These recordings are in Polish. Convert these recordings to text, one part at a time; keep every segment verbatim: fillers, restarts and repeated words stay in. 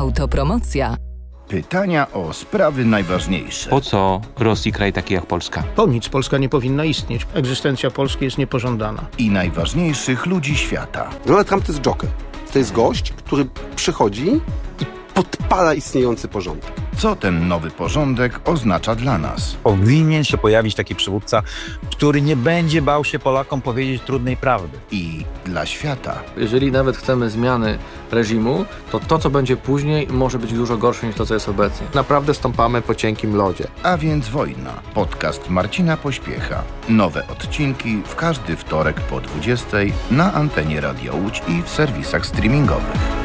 Autopromocja. Pytania o sprawy najważniejsze. Po co Rosji kraj taki jak Polska? Po nic Polska nie powinna istnieć. Egzystencja Polski jest niepożądana. I najważniejszych ludzi świata. Donald Trump to jest joker. To jest gość, który przychodzi i podpala istniejący porządek. Co ten nowy porządek oznacza dla nas? Powinien się pojawić taki przywódca, który nie będzie bał się Polakom powiedzieć trudnej prawdy. I dla świata. Jeżeli nawet chcemy zmiany reżimu, to to, co będzie później, może być dużo gorsze niż to, co jest obecnie. Naprawdę stąpamy po cienkim lodzie. A więc wojna. Podcast Marcina Pośpiecha. Nowe odcinki w każdy wtorek po dwudziestej na antenie Radia Łódź i w serwisach streamingowych.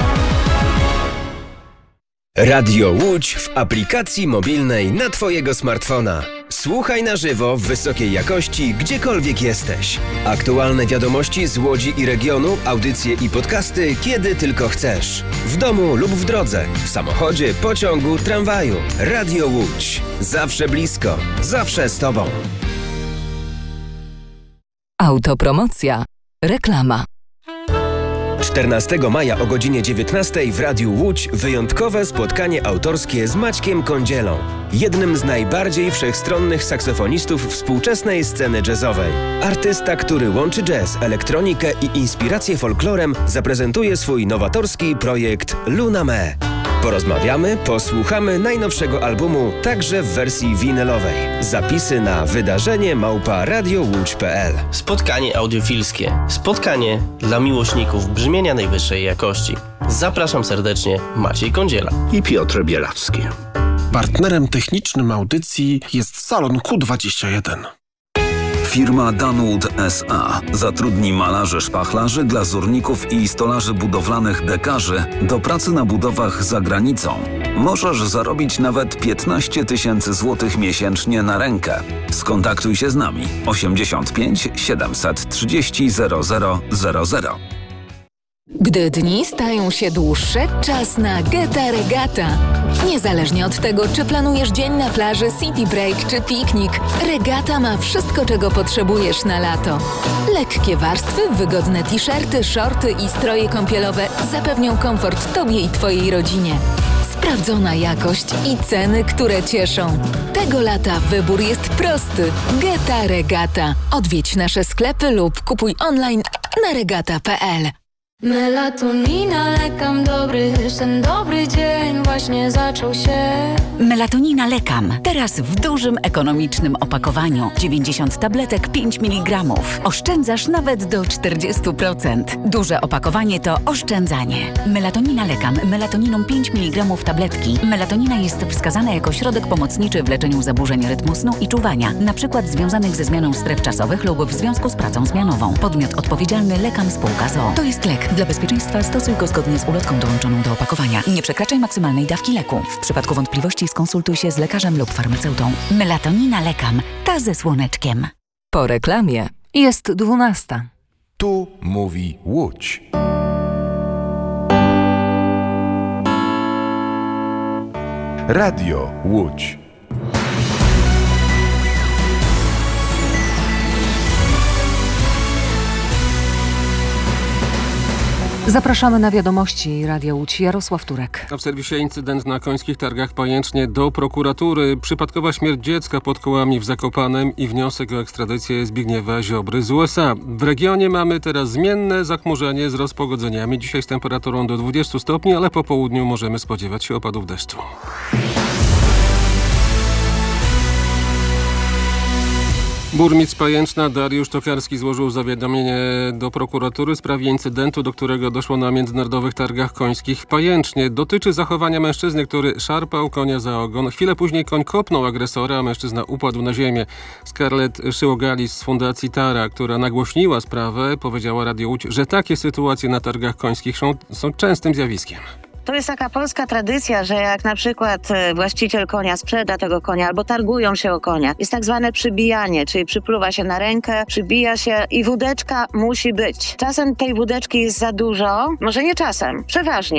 Radio Łódź w aplikacji mobilnej na Twojego smartfona. Słuchaj na żywo w wysokiej jakości, gdziekolwiek jesteś. Aktualne wiadomości z Łodzi i regionu, audycje i podcasty, kiedy tylko chcesz. W domu lub w drodze, w samochodzie, pociągu, tramwaju. Radio Łódź. Zawsze blisko, zawsze z Tobą. Autopromocja. Reklama. czternastego maja o godzinie dziewiętnastej w Radiu Łódź wyjątkowe spotkanie autorskie z Maćkiem Kądzielą, jednym z najbardziej wszechstronnych saksofonistów współczesnej sceny jazzowej. Artysta, który łączy jazz, elektronikę i inspirację folklorem, zaprezentuje swój nowatorski projekt Luna Me. Porozmawiamy, posłuchamy najnowszego albumu, także w wersji winylowej. Zapisy na wydarzenie małpa radiowódź kropka p l. Spotkanie audiofilskie. Spotkanie dla miłośników brzmienia najwyższej jakości. Zapraszam serdecznie, Maciej Kądziela i Piotr Bielawski. Partnerem technicznym audycji jest Salon Q dwadzieścia jeden. Firma Danwood S A zatrudni malarzy, szpachlarzy, glazurników i stolarzy budowlanych dekarzy do pracy na budowach za granicą. Możesz zarobić nawet piętnaście tysięcy złotych miesięcznie na rękę. Skontaktuj się z nami osiemdziesiąt pięć siedemset trzydzieści zero zero zero zero. Gdy dni stają się dłuższe, czas na Geta Regata. Niezależnie od tego, czy planujesz dzień na plaży, city break czy piknik, Regata ma wszystko, czego potrzebujesz na lato. Lekkie warstwy, wygodne t-shirty, shorty i stroje kąpielowe zapewnią komfort Tobie i Twojej rodzinie. Sprawdzona jakość i ceny, które cieszą. Tego lata wybór jest prosty. Geta Regata. Odwiedź nasze sklepy lub kupuj online na regata kropka p l. Melatonina, lekam dobry, ten dobry dzień właśnie zaczął się. Melatonina lekam. Teraz w dużym, ekonomicznym opakowaniu. dziewięćdziesiąt tabletek, pięć miligramów. Oszczędzasz nawet do czterdzieści procent. Duże opakowanie to oszczędzanie. Melatonina lekam. Melatoniną pięć miligramów tabletki. Melatonina jest wskazana jako środek pomocniczy w leczeniu zaburzeń rytmu snu i czuwania, na przykład związanych ze zmianą stref czasowych lub w związku z pracą zmianową. Podmiot odpowiedzialny Lekam Spółka z o o. To jest lek. Dla bezpieczeństwa stosuj go zgodnie z ulotką dołączoną do opakowania. Nie przekraczaj maksymalnej dawki leku. W przypadku wątpliwości skonsultuj się z lekarzem lub farmaceutą. Melatonina Lekam. Ta ze słoneczkiem. Po reklamie jest dwunasta. Tu mówi Łódź. Radio Łódź. Zapraszamy na wiadomości Radia Łódź. Jarosław Turek. A w serwisie incydent na Końskich Targach Pajęcznie do prokuratury. Przypadkowa śmierć dziecka pod kołami w Zakopanem i wniosek o ekstradycję Zbigniewa Ziobry z U S A. W regionie mamy teraz zmienne zachmurzenie z rozpogodzeniami. Dzisiaj z temperaturą do dwudziestu stopni, ale po południu możemy spodziewać się opadów deszczu. Burmistrz Pajęczna Dariusz Tokarski złożył zawiadomienie do prokuratury w sprawie incydentu, do którego doszło na Międzynarodowych Targach Końskich w Pajęcznie. Dotyczy zachowania mężczyzny, który szarpał konia za ogon. Chwilę później koń kopnął agresora, a mężczyzna upadł na ziemię. Scarlett Szyłogalis z Fundacji Tara, która nagłośniła sprawę, powiedziała Radio Łódź, że takie sytuacje na targach końskich są, są częstym zjawiskiem. To jest taka polska tradycja, że jak na przykład właściciel konia sprzeda tego konia albo targują się o konia, jest tak zwane przybijanie, czyli przypluwa się na rękę, przybija się i wódeczka musi być. Czasem tej wódeczki jest za dużo, może nie czasem, przeważnie.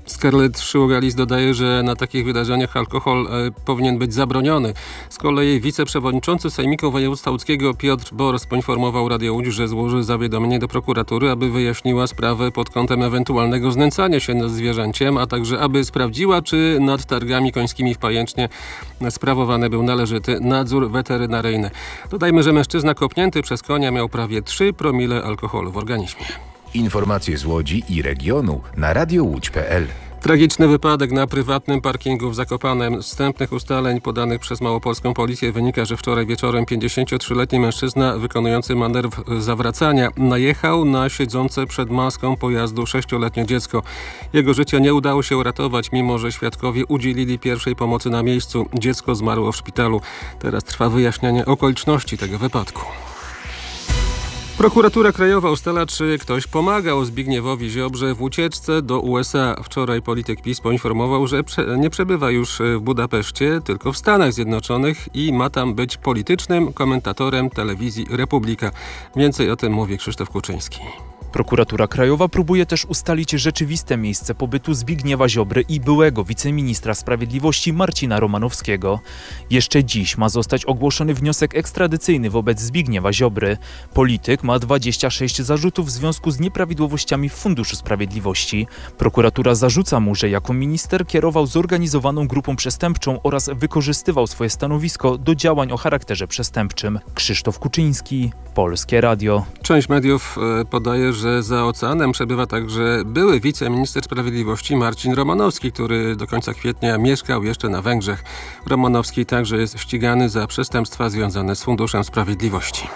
Scarlett Szugalis dodaje, że na takich wydarzeniach alkohol e, powinien być zabroniony. Z kolei wiceprzewodniczący Sejmiku Województwa Łódzkiego Piotr Bors poinformował Radio Łódź, że złoży zawiadomienie do prokuratury, aby wyjaśniła sprawę pod kątem ewentualnego znęcania się nad zwierzęciem, a także aby sprawdziła, czy nad targami końskimi w Pajęcznie sprawowany był należyty nadzór weterynaryjny. Dodajmy, że mężczyzna kopnięty przez konia miał prawie trzy promile alkoholu w organizmie. Informacje z Łodzi i regionu na radio łódź kropka p l. Tragiczny wypadek na prywatnym parkingu w Zakopanem. Z wstępnych ustaleń podanych przez małopolską policję wynika, że wczoraj wieczorem pięćdziesięciotrzyletni mężczyzna wykonujący manewr zawracania najechał na siedzące przed maską pojazdu sześcioletnie dziecko. Jego życie nie udało się uratować, mimo że świadkowie udzielili pierwszej pomocy na miejscu. Dziecko zmarło w szpitalu. Teraz trwa wyjaśnianie okoliczności tego wypadku. Prokuratura Krajowa ustala, czy ktoś pomagał Zbigniewowi Ziobrze w ucieczce do U S A. Wczoraj polityk PiS poinformował, że prze- nie przebywa już w Budapeszcie, tylko w Stanach Zjednoczonych i ma tam być politycznym komentatorem telewizji Republika. Więcej o tym mówi Krzysztof Kuczyński. Prokuratura Krajowa próbuje też ustalić rzeczywiste miejsce pobytu Zbigniewa Ziobry i byłego wiceministra sprawiedliwości Marcina Romanowskiego. Jeszcze dziś ma zostać ogłoszony wniosek ekstradycyjny wobec Zbigniewa Ziobry. Polityk ma dwadzieścia sześć zarzutów w związku z nieprawidłowościami w Funduszu Sprawiedliwości. Prokuratura zarzuca mu, że jako minister kierował zorganizowaną grupą przestępczą oraz wykorzystywał swoje stanowisko do działań o charakterze przestępczym. Krzysztof Kuczyński, Polskie Radio. Część mediów podaje, że że za oceanem przebywa także były wiceminister sprawiedliwości Marcin Romanowski, który do końca kwietnia mieszkał jeszcze na Węgrzech. Romanowski także jest ścigany za przestępstwa związane z Funduszem Sprawiedliwości.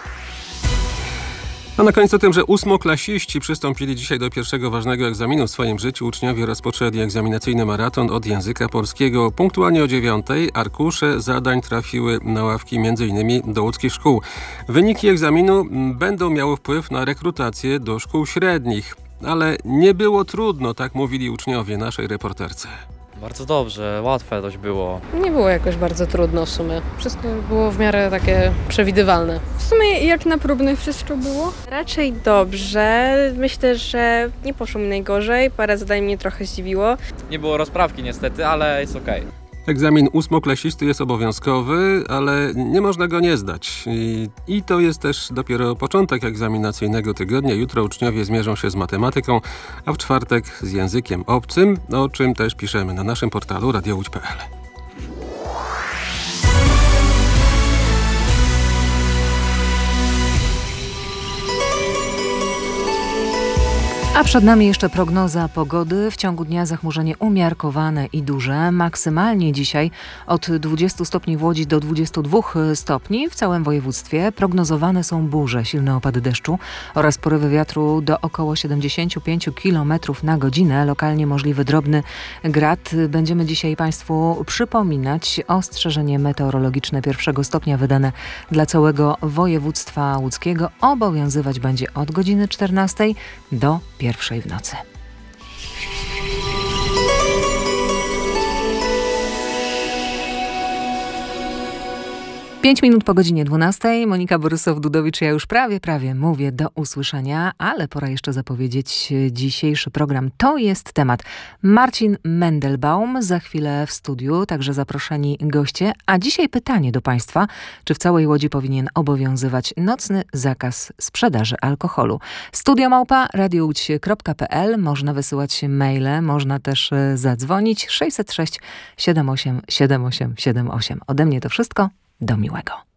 A na koniec o tym, że ósmoklasiści przystąpili dzisiaj do pierwszego ważnego egzaminu w swoim życiu. Uczniowie rozpoczęli egzaminacyjny maraton od języka polskiego. Punktualnie o dziewiątej arkusze zadań trafiły na ławki m.in. do łódzkich szkół. Wyniki egzaminu będą miały wpływ na rekrutację do szkół średnich. Ale nie było trudno, tak mówili uczniowie naszej reporterce. Bardzo dobrze, łatwe dość było. Nie było jakoś bardzo trudno w sumie. Wszystko było w miarę takie przewidywalne. W sumie jak na próbnych wszystko było? Raczej dobrze. Myślę, że nie poszło mi najgorzej. Parę zadań mnie trochę zdziwiło. Nie było rozprawki niestety, ale jest okej. Okay. Egzamin ósmoklasisty jest obowiązkowy, ale nie można go nie zdać. I, I to jest też dopiero początek egzaminacyjnego tygodnia. Jutro uczniowie zmierzą się z matematyką, a w czwartek z językiem obcym, o czym też piszemy na naszym portalu radio łódź kropka p l. A przed nami jeszcze prognoza pogody. W ciągu dnia zachmurzenie umiarkowane i duże. Maksymalnie dzisiaj od dwudziestu stopni w Łodzi do dwudziestu dwóch stopni w całym województwie. Prognozowane są burze, silne opady deszczu oraz porywy wiatru do około siedemdziesiąt pięć kilometrów na godzinę. Lokalnie możliwy drobny grad. Będziemy dzisiaj Państwu przypominać ostrzeżenie meteorologiczne pierwszego stopnia wydane dla całego województwa łódzkiego. Obowiązywać będzie od godziny czternastej do pierwszej w nocy. Pięć minut po godzinie dwunastej. Monika Borysow-Dudowicz, ja już prawie, prawie mówię do usłyszenia, ale pora jeszcze zapowiedzieć dzisiejszy program. To jest temat. Marcin Mendelbaum za chwilę w studiu, także zaproszeni goście. A dzisiaj pytanie do Państwa, czy w całej Łodzi powinien obowiązywać nocny zakaz sprzedaży alkoholu? Studio małpa radio łódź kropka p l. Można wysyłać maile, można też zadzwonić. sześćset sześć siedem osiem siedem osiem siedem osiem. Ode mnie to wszystko. Do miłego.